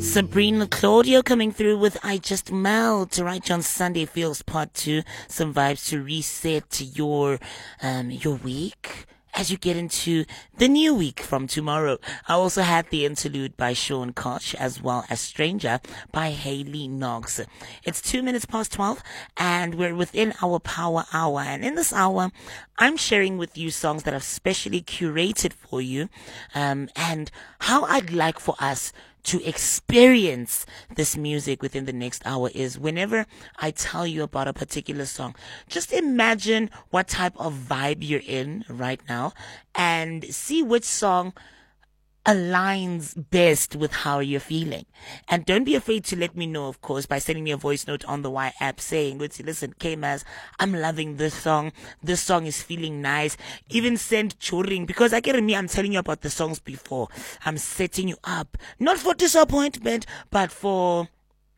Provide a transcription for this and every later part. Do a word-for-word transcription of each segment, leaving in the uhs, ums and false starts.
Sabrina Claudio coming through with I Just Melt right on Sunday Feels Part two. Some vibes to reset your um your week as you get into the new week from tomorrow. I also had the interlude by Sean Koch as well as Stranger by Hayley Knox. It's two minutes past twelve and we're within our power hour. And in this hour, I'm sharing with you songs that I've specially curated for you um, and how I'd like for us to experience this music within the next hour is whenever I tell you about a particular song, just imagine what type of vibe you're in right now and see which song aligns best with how you're feeling. And don't be afraid to let me know, of course, by sending me a voice note on the Y app saying, listen, K-Maz, I'm loving this song. This song is feeling nice. Even send choring, because I get me, I'm telling you about the songs before. I'm setting you up, not for disappointment, but for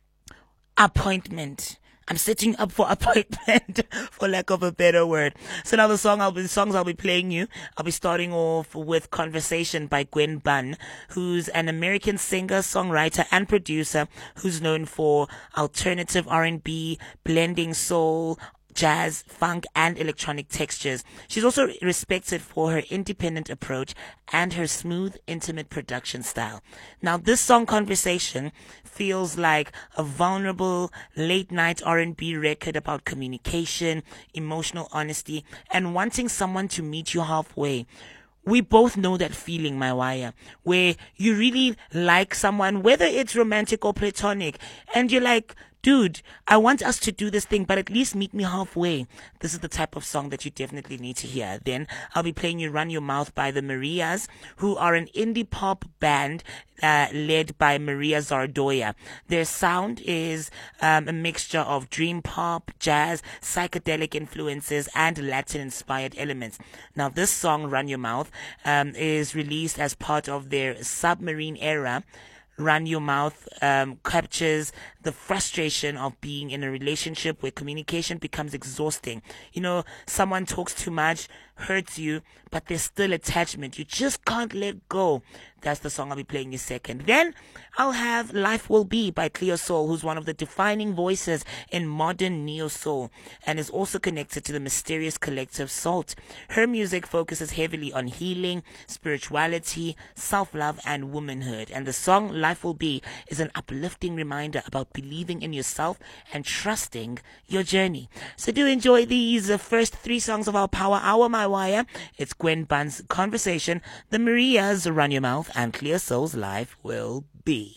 appointment. I'm setting up for appointment, for lack of a better word. So now the song I'll be, the songs I'll be playing you, I'll be starting off with Conversation by Gwen Bunn, who's an American singer, songwriter, and producer who's known for alternative R and B, blending soul, jazz, funk, and electronic textures. She's also respected for her independent approach and her smooth, intimate production style. Now, this song, Conversation, feels like a vulnerable late-night R and B record about communication, emotional honesty, and wanting someone to meet you halfway. We both know that feeling, my wire, where you really like someone, whether it's romantic or platonic, and you're like, dude, I want us to do this thing, but at least meet me halfway. This is the type of song that you definitely need to hear. Then I'll be playing you Run Your Mouth by the Marias, who are an indie pop band uh, led by Maria Zardoya. Their sound is um, a mixture of dream pop, jazz, psychedelic influences, and Latin-inspired elements. Now, this song, Run Your Mouth, um, is released as part of their Submarine era. Run Your Mouth um, captures the frustration of being in a relationship where communication becomes exhausting. You know, someone talks too much, hurts you, but there's still attachment. You just can't let go. That's the song I'll be playing you second. Then I'll have Life Will Be by Cleo Soul, who's one of the defining voices in modern neo-soul and is also connected to the mysterious collective Salt. Her music focuses heavily on healing, spirituality, self-love, and womanhood. And the song Life Will Be is an uplifting reminder about believing in yourself and trusting your journey. So do enjoy these uh, first three songs of our Power Hour, my wire. It's Gwen Bunn's Conversation, the Marias, Run Your Mouth, and Clear Soul's Life Will Be.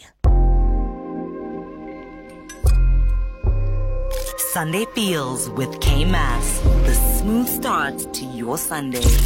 Sunday Feels with K-Maz, the smooth start to your Sunday.